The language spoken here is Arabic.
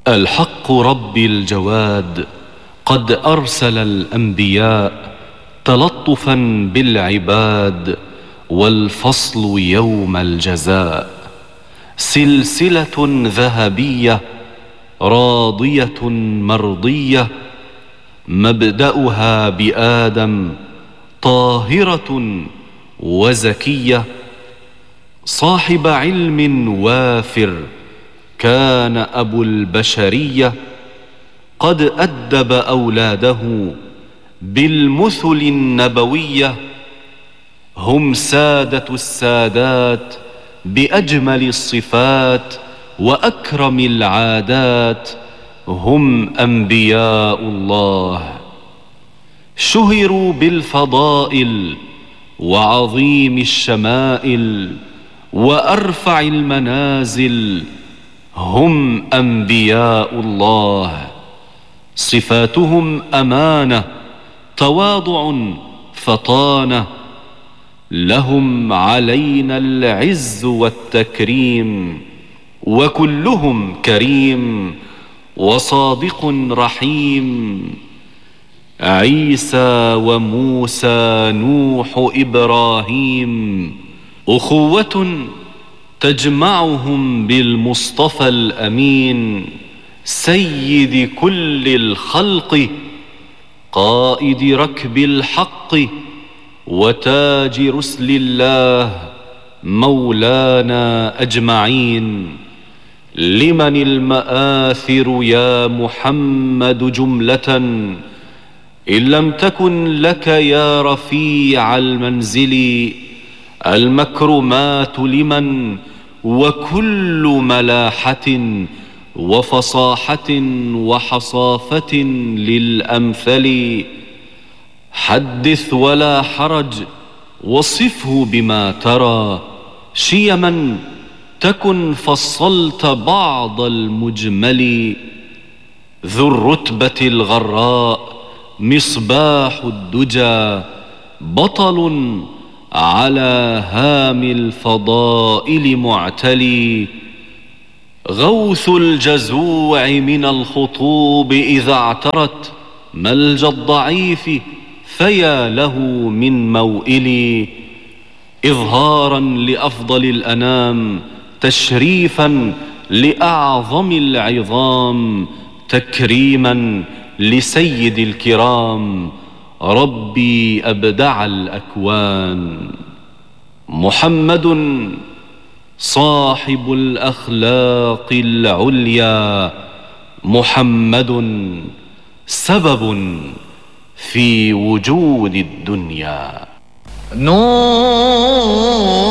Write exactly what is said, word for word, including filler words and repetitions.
الحق رب الجواد قد أرسل الأنبياء تلطفا بالعباد، والفصل يوم الجزاء. سلسلة ذهبية راضية مرضية، مبدأها بآدم، طاهرة وزكية. صاحب علم وافر كان أبو البشرية، قد أدب أولاده بالمثل النبوية. هم سادة السادات بأجمل الصفات وأكرم العادات، هم أنبياء الله. شهروا بالفضائل وعظيم الشمائل وأرفع المنازل، هم أنبياء الله. صفاتهم أمانة، تواضع، فطانة. لهم علينا العز والتكريم، وكلهم كريم وصادق رحيم. عيسى وموسى، نوح، إبراهيم، أخوة تجمعهم بالمصطفى الأمين، سيد كل الخلق، قائد ركب الحق، وتاج رسل الله، مولانا أجمعين. لمن المآثر يا محمد جملة، إن لم تكن لك يا رفيع المنزل. المكرمات لمن، وكل ملاحة وفصاحة وحصافة للأمثل. حدث ولا حرج، وصفه بما ترى، شيما تكن فصلت بعض المجمل. ذو الرتبة الغراء، مصباح الدجى، بطل على هام الفضائل معتلي. غوث الجزوع من الخطوب إذا اعترت، ملجأ الضعيف فيا له من موئل. إظهارا لأفضل الأنام، تشريفا لأعظم العظام، تكريما لسيد الكرام، ربي أبدع الأكوان. محمد صاحب الأخلاق العليا، محمد سبب في وجود الدنيا. نور